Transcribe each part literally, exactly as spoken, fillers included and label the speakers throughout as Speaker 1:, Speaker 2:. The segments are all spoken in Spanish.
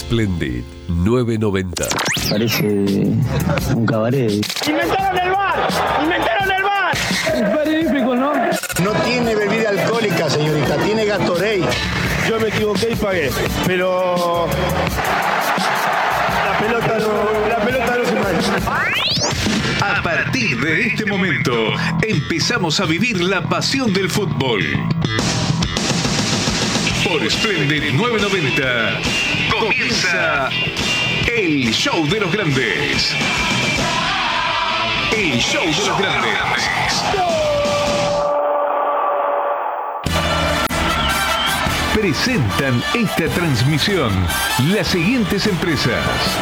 Speaker 1: Splendid nueve noventa.
Speaker 2: Parece un cabaret.
Speaker 3: ¡Inventaron el bar! ¡Inventaron el bar!
Speaker 2: Es magnífico, ¿no?
Speaker 4: No tiene bebida alcohólica, señorita, tiene Gatorade.
Speaker 3: Yo me equivoqué y pagué, pero la pelota no, la pelota no se mancha.
Speaker 5: A partir de este momento, empezamos a vivir la pasión del fútbol. Por Splendid nueve noventa, comienza el show de los grandes. El show de los grandes. Presentan esta transmisión las siguientes empresas.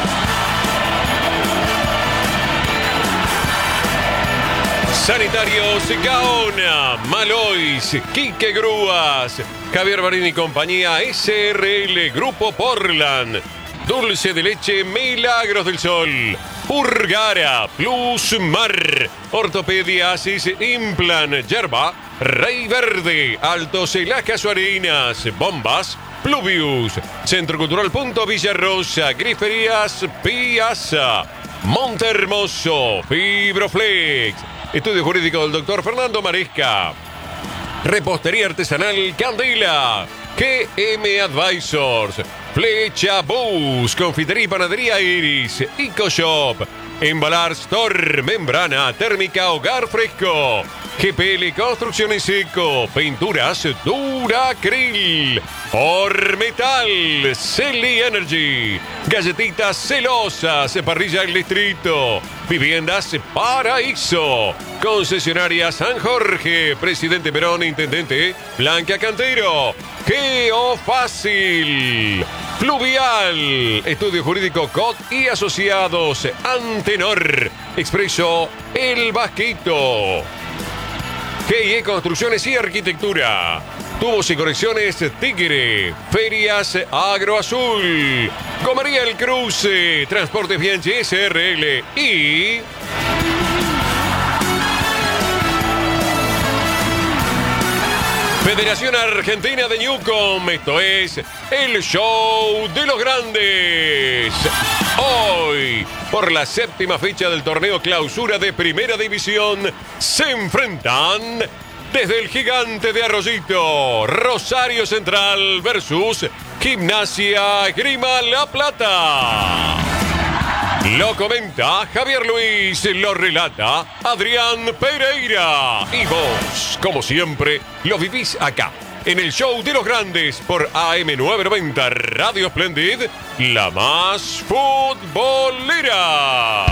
Speaker 6: Sanitarios Gaona, Malois, Quique Grúas, Javier Marín y compañía, S R L, Grupo Portland, Dulce de Leche, Milagros del Sol, Urgara, Plus Mar, Ortopedia, Asis, Implan, Yerba, Rey Verde, Altos Lajas Suarinas, Bombas, Pluvius, Centro Cultural Punto Villarrosa, Griferías Piazza, Montehermoso, Fibroflex, Estudio Jurídico del doctor Fernando Maresca, Repostería Artesanal Candela, G M Advisors, Flecha Bus, Confitería y Panadería Iris, EcoShop, Embalar Store, Membrana Térmica Hogar Fresco, G P L Construcciones Seco, Pinturas Duracril, Ormetal, Celi Energy, Galletitas Celosas, Parrilla El Distrito, Viviendas Paraíso, Concesionaria San Jorge, Presidente Perón, Intendente Blanca Cantero, Geofácil, Fluvial, Estudio Jurídico C O T y Asociados, Antenor, Expreso El Vasquito, G I E Construcciones y Arquitectura, Tubos y Conexiones Tigre, Ferias Agroazul, Comería El Cruce, Transportes Bianchi S R L y Federación Argentina de Newcom. Esto es el show de los grandes. Hoy, por la séptima fecha del torneo Clausura de Primera División, se enfrentan desde el Gigante de Arroyito, Rosario Central versus Gimnasia Esgrima La Plata. Lo comenta Javier Luis, lo relata Adrián Pereira. Y vos, como siempre, lo vivís acá, en el show de los grandes por A M novecientos noventa Radio Splendid, la más futbolera.